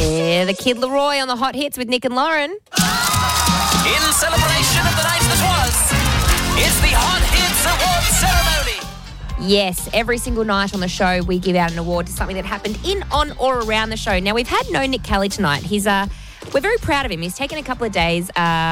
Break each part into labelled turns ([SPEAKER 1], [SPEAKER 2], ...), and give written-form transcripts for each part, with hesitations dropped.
[SPEAKER 1] Yeah, the Kid Leroy on the Hot Hits with Nick and Lauren.
[SPEAKER 2] In celebration of the night that was, it's the Hot Hits Award ceremony.
[SPEAKER 1] Yes, every single night on the show we give out an award to something that happened in, on or around the show. Now, we've had no Nick Kelly tonight. We're very proud of him. He's taken a couple of days.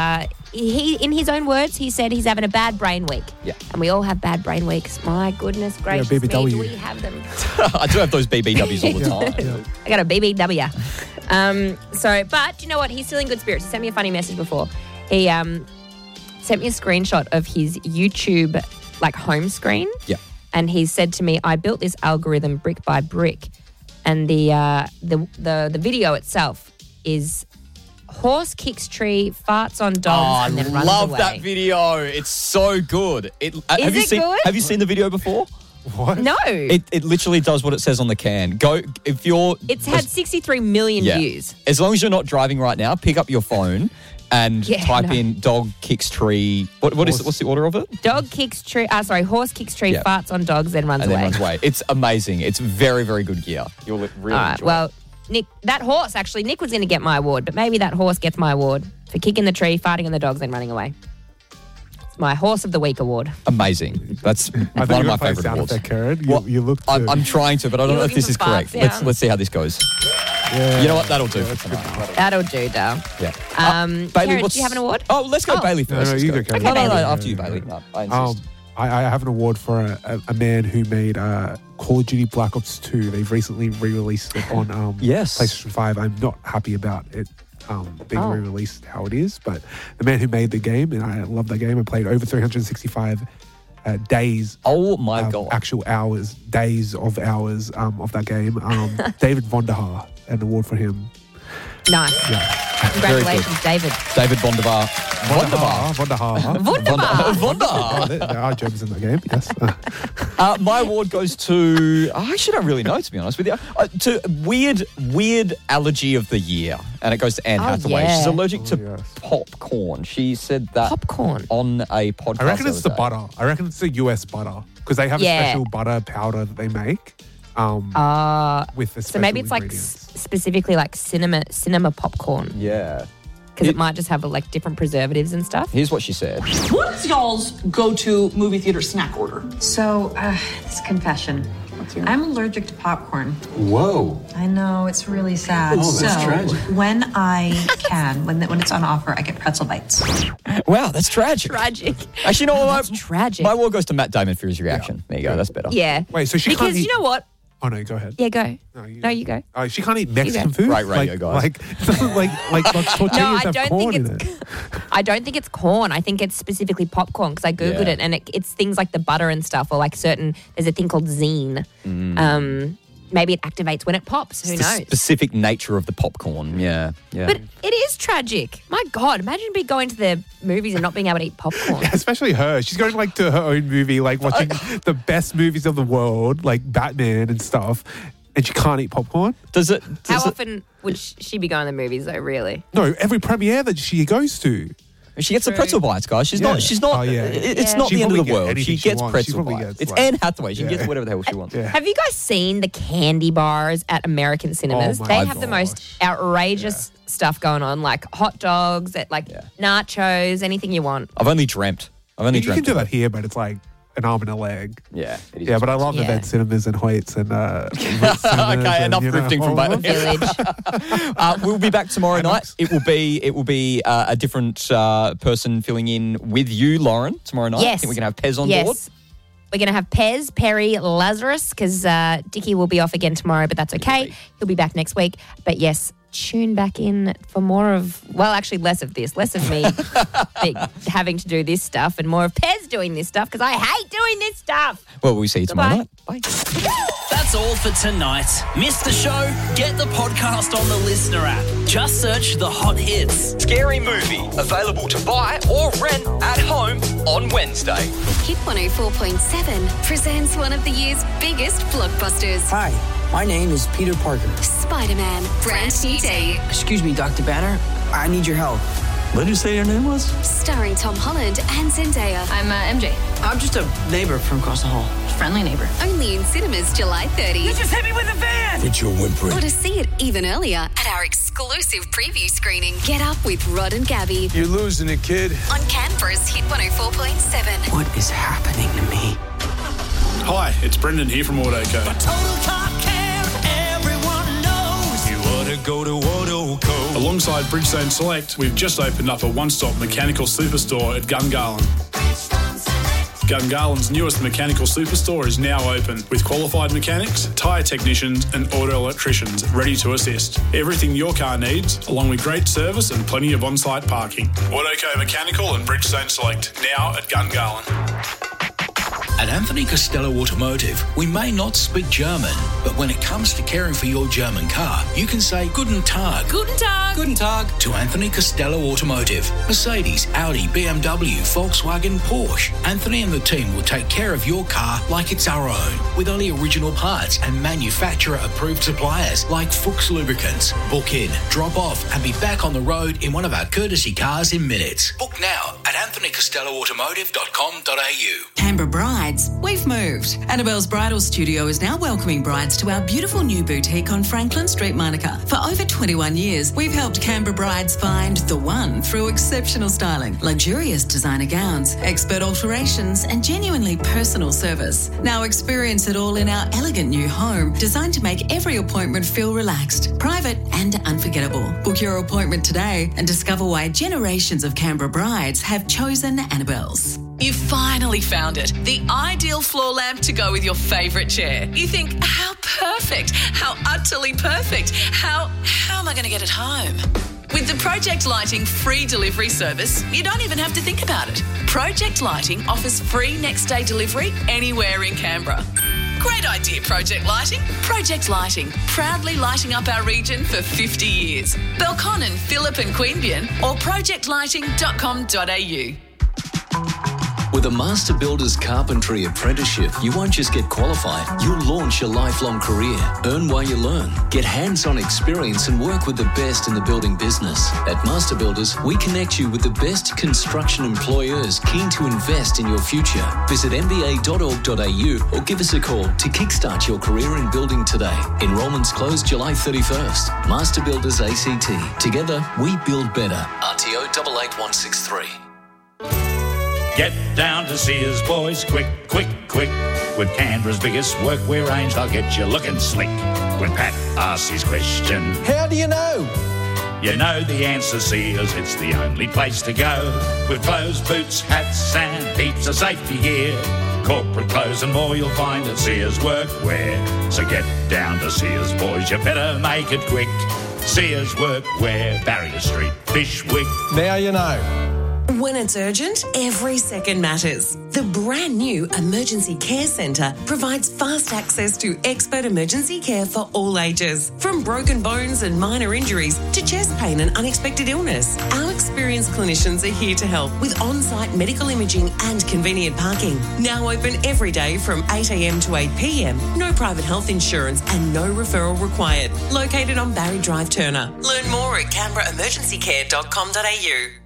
[SPEAKER 1] In his own words, he said he's having a bad brain week.
[SPEAKER 3] Yeah.
[SPEAKER 1] And we all have bad brain weeks. My goodness gracious me,
[SPEAKER 4] BBW.
[SPEAKER 1] do we have them?
[SPEAKER 3] I do have those BBWs all the time.
[SPEAKER 4] Yeah.
[SPEAKER 1] I got a BBW. But you know what? He's still in good spirits. He sent me a funny message before. He sent me a screenshot of his YouTube home screen.
[SPEAKER 3] Yeah.
[SPEAKER 1] And he said to me, I built this algorithm brick by brick. And the video itself is horse kicks tree, farts on dogs, and then runs away.
[SPEAKER 3] I love that video. It's so good.
[SPEAKER 1] Good?
[SPEAKER 3] Have you seen the video before?
[SPEAKER 4] What?
[SPEAKER 1] No.
[SPEAKER 3] It literally does what it says on the can.
[SPEAKER 1] It's had 63 million views.
[SPEAKER 3] As long as you're not driving right now, pick up your phone and type in dog kicks tree. What's the order of it?
[SPEAKER 1] Horse kicks tree, farts on dogs, then runs away.
[SPEAKER 3] It's amazing. It's very, very good gear. You'll really enjoy it.
[SPEAKER 1] Well, Nick, that horse, actually, Nick was going to get my award, but maybe that horse gets my award for kicking the tree, farting on the dogs, then running away. It's my Horse of the Week award.
[SPEAKER 3] Amazing. That's one of my favourite awards.
[SPEAKER 4] You look.
[SPEAKER 3] I'm trying to, but I don't know if this is correct.
[SPEAKER 1] Sounds?
[SPEAKER 3] Let's see how this goes.
[SPEAKER 4] Yeah.
[SPEAKER 3] You know what? That'll do for tonight.
[SPEAKER 1] That'll do, Dale.
[SPEAKER 3] Yeah.
[SPEAKER 1] Bailey,
[SPEAKER 3] Karen,
[SPEAKER 1] do you have an award?
[SPEAKER 3] Oh, let's go Bailey first.
[SPEAKER 4] No, you go, Karen.
[SPEAKER 3] No,
[SPEAKER 1] Okay, Bailey.
[SPEAKER 3] after you, Bailey. No, I insist.
[SPEAKER 4] I have an award for a man who made Call of Duty Black Ops 2. They've recently re-released it on PlayStation 5. I'm not happy about it being re-released how it is, but the man who made the game, and I love that game, I played over 365 days.
[SPEAKER 3] Oh my God.
[SPEAKER 4] Actual hours, days of hours of that game. David Vonderhaar, an award for him.
[SPEAKER 1] Nice.
[SPEAKER 4] Yeah.
[SPEAKER 1] Congratulations, David.
[SPEAKER 3] David Vonderhaar.
[SPEAKER 1] Vonderhaar.
[SPEAKER 4] There are gems in that game, yes.
[SPEAKER 3] My award goes to, I actually don't really know, to be honest with you, to weird allergy of the year. And it goes to Anne Hathaway.
[SPEAKER 1] yeah.
[SPEAKER 3] She's allergic to popcorn. She said that
[SPEAKER 1] Popcorn.
[SPEAKER 3] on a podcast.
[SPEAKER 4] I reckon it's the
[SPEAKER 3] the other day.
[SPEAKER 4] butter. I reckon it's the US butter because they have a special butter powder that they make with the special
[SPEAKER 1] So maybe it's
[SPEAKER 4] ingredients.
[SPEAKER 1] specifically cinema popcorn.
[SPEAKER 3] Yeah.
[SPEAKER 1] Because it might just have different preservatives and stuff.
[SPEAKER 3] Here's what she said.
[SPEAKER 5] What is y'all's go-to movie theater snack order?
[SPEAKER 6] So, this confession. I'm allergic to popcorn.
[SPEAKER 7] Whoa.
[SPEAKER 6] I know, it's really sad.
[SPEAKER 7] Oh, that's tragic.
[SPEAKER 6] When I can, when it's on offer, I get pretzel bites.
[SPEAKER 3] Wow, that's tragic.
[SPEAKER 1] Tragic.
[SPEAKER 3] Actually, you know what?
[SPEAKER 1] That's tragic.
[SPEAKER 3] My award goes to Matt Damon for his reaction. There you go. That's better.
[SPEAKER 1] Yeah.
[SPEAKER 4] Wait, so she can't
[SPEAKER 1] Because
[SPEAKER 4] eat...
[SPEAKER 1] you know what?
[SPEAKER 4] Oh, no, go ahead.
[SPEAKER 1] Yeah, go.
[SPEAKER 4] No,
[SPEAKER 1] you go.
[SPEAKER 4] She can't eat Mexican food?
[SPEAKER 3] Great radio, guys.
[SPEAKER 4] It doesn't like tortillas
[SPEAKER 1] No, I
[SPEAKER 4] have
[SPEAKER 1] don't
[SPEAKER 4] corn
[SPEAKER 1] think
[SPEAKER 4] in it.
[SPEAKER 1] I don't think it's corn. I think it's specifically popcorn because I Googled it and it's things like the butter and stuff or there's a thing called zine. Maybe it activates when it pops. Who
[SPEAKER 3] It's the
[SPEAKER 1] knows?
[SPEAKER 3] specific nature of the popcorn. Yeah.
[SPEAKER 1] But it is tragic. My God, imagine going to the movies and not being able to eat popcorn.
[SPEAKER 4] Especially her. She's going to her own movie, watching the best movies of the world, like Batman and stuff, and she can't eat popcorn.
[SPEAKER 1] How often would she be going to the movies though, really?
[SPEAKER 4] No, every premiere that she goes to.
[SPEAKER 3] She gets the pretzel bites, guys. She's not.
[SPEAKER 4] Oh, yeah.
[SPEAKER 3] It's
[SPEAKER 1] Yeah.
[SPEAKER 3] not
[SPEAKER 4] She
[SPEAKER 3] the end of
[SPEAKER 4] probably
[SPEAKER 3] the
[SPEAKER 4] get
[SPEAKER 3] world.
[SPEAKER 4] anything
[SPEAKER 3] She
[SPEAKER 4] she
[SPEAKER 3] gets
[SPEAKER 4] wants.
[SPEAKER 3] pretzel
[SPEAKER 4] She probably
[SPEAKER 3] bites.
[SPEAKER 4] gets,
[SPEAKER 3] It's Anne Hathaway. She gets whatever the hell she wants.
[SPEAKER 4] Yeah.
[SPEAKER 1] Have you guys seen the candy bars at American cinemas?
[SPEAKER 4] Oh my
[SPEAKER 1] They have the
[SPEAKER 4] gosh.
[SPEAKER 1] most outrageous stuff going on, like hot dogs, nachos, anything you want.
[SPEAKER 3] I've only dreamt.
[SPEAKER 4] You can do that here, but it's like an arm and a leg.
[SPEAKER 3] Yeah. It is
[SPEAKER 4] Yeah, but I love
[SPEAKER 1] Yeah.
[SPEAKER 4] Event Cinemas and Hoyts and
[SPEAKER 3] Okay, enough drifting from Bailey.
[SPEAKER 1] Village.
[SPEAKER 3] We'll be back tomorrow night. It will be a different person filling in with you, Lauren, tomorrow night.
[SPEAKER 1] Yes.
[SPEAKER 3] I think we're going to have Pez on board.
[SPEAKER 1] Yes. We're going to have Pez, Perry, Lazarus, because Dickie will be off again tomorrow, but that's okay. He'll be back next week. But yes, tune back in for more of, less of this, less of me having to do this stuff and more of Pez doing this stuff because I hate doing this stuff.
[SPEAKER 3] Well, we'll see you tomorrow night.
[SPEAKER 1] Bye.
[SPEAKER 3] Bye.
[SPEAKER 2] That's all for tonight. Missed the show? Get the podcast on the Listener app. Just search The Hot Hits. Scary Movie. Available to buy or rent at home on Wednesday.
[SPEAKER 8] Hit 104.7 presents one of the year's biggest blockbusters.
[SPEAKER 9] Hi, my name is Peter Parker.
[SPEAKER 8] Spider-Man, brand new day.
[SPEAKER 9] Excuse me, Dr. Banner. I need your help.
[SPEAKER 7] What did you say your name was?
[SPEAKER 8] Starring Tom Holland and Zendaya.
[SPEAKER 10] I'm MJ.
[SPEAKER 9] I'm just a neighbor from across the hall.
[SPEAKER 10] Friendly neighbor.
[SPEAKER 8] Only in cinemas July 30.
[SPEAKER 5] You just hit me with a van!
[SPEAKER 7] Quit your whimpering.
[SPEAKER 8] Or to see it even earlier at our exclusive preview screening, Get Up with Rod and Gabby.
[SPEAKER 7] You're losing it, kid.
[SPEAKER 8] On Canberra's Hit 104.7.
[SPEAKER 9] What is happening to me?
[SPEAKER 10] Hi, it's Brendan here from Autoco.
[SPEAKER 11] For total car care, everyone knows you ought to go to Autoco.
[SPEAKER 10] Alongside Bridgestone Select, we've just opened up a one-stop mechanical superstore at Gungahlin. Gungahlin's newest mechanical superstore is now open with qualified mechanics, tyre technicians and auto electricians ready to assist. Everything your car needs, along with great service and plenty of on-site parking. Autoco Mechanical and Bridgestone Select, now at Gungahlin.
[SPEAKER 12] At Anthony Costello Automotive, we may not speak German, but when it comes to caring for your German car, you can say Guten Tag.
[SPEAKER 13] Guten Tag.
[SPEAKER 12] Guten Tag to Anthony Costello Automotive. Mercedes, Audi, BMW, Volkswagen, Porsche. Anthony and the team will take care of your car like it's our own, with only original parts and manufacturer-approved suppliers like Fuchs Lubricants. Book in, drop off, and be back on the road in one of our courtesy cars in minutes. Book now at anthonycostelloautomotive.com.au.
[SPEAKER 13] Canberra brides, we've moved. Annabelle's Bridal Studio is now welcoming brides to our beautiful new boutique on Franklin Street, Monica. For over 21 years, we've helped Canberra brides find the one through exceptional styling, luxurious designer gowns, expert alterations, and genuinely personal service. Now experience it all in our elegant new home, designed to make every appointment feel relaxed, private, and unforgettable. Book your appointment today and discover why generations of Canberra brides have chosen Annabelle's.
[SPEAKER 5] You finally found it. The ideal floor lamp to go with your favourite chair. You think, how perfect, how utterly perfect, how am I going to get it home? With the Project Lighting free delivery service, you don't even have to think about it. Project Lighting offers free next day delivery anywhere in Canberra. Great idea, Project Lighting. Project Lighting, proudly lighting up our region for 50 years. Belconnen, Phillip and Queanbeyan or projectlighting.com.au.
[SPEAKER 14] With a Master Builders Carpentry Apprenticeship, you won't just get qualified, you'll launch a lifelong career. Earn while you learn. Get hands-on experience and work with the best in the building business. At Master Builders, we connect you with the best construction employers keen to invest in your future. Visit mba.org.au or give us a call to kickstart your career in building today. Enrollments close July 31st. Master Builders ACT. Together, we build better. RTO 88163.
[SPEAKER 15] Get down to Sears, boys, quick, quick, quick. With Canberra's biggest workwear range, they'll get you looking slick. When Pat asks his question,
[SPEAKER 16] how do you know?
[SPEAKER 15] You know the answer, Sears, it's the only place to go. With clothes, boots, hats and heaps of safety gear. Corporate clothes and more you'll find at Sears Workwear. So get down to Sears, boys, you better make it quick. Sears Workwear, Barrier Street, Fishwick.
[SPEAKER 16] Now you know.
[SPEAKER 17] When it's urgent, every second matters. The brand new Emergency Care Centre provides fast access to expert emergency care for all ages. From broken bones and minor injuries to chest pain and unexpected illness, our experienced clinicians are here to help with on-site medical imaging and convenient parking. Now open every day from 8 a.m. to 8 p.m. No private health insurance and no referral required. Located on Barry Drive, Turner. Learn more at canberraemergencycare.com.au.